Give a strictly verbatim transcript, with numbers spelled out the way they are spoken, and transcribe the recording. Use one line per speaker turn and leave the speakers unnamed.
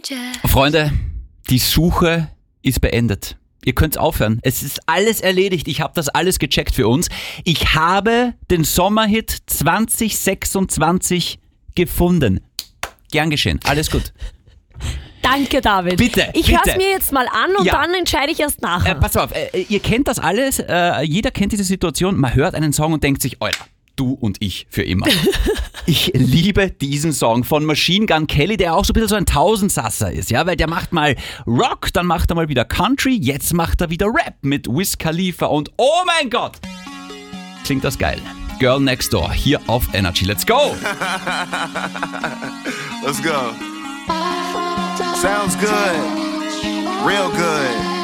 Freunde, die Suche ist beendet. Ihr könnt's aufhören. Es ist alles erledigt. Ich habe das alles gecheckt für uns. Ich habe den Sommerhit zwanzig sechsundzwanzig gefunden. Gern geschehen. Alles gut.
Danke, David.
Bitte,
Ich
bitte.
höre es mir jetzt mal an und
Ja.
dann entscheide ich erst nachher.
Äh, pass auf, äh, ihr kennt das alles. Äh, jeder kennt diese Situation. Man hört einen Song und denkt sich, Alter, du und ich für immer. Ich liebe diesen Song von Machine Gun Kelly, der auch so ein bisschen so ein Tausendsasser ist, ja, weil der macht mal Rock, dann macht er mal wieder Country, jetzt macht er wieder Rap mit Wiz Khalifa und oh mein Gott, klingt das geil. Girl Next Door, hier auf Energy. Let's go!
Let's go. Sounds good. Real good.